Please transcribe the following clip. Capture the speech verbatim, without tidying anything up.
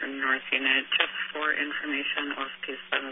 North Unit, just for information of case seven.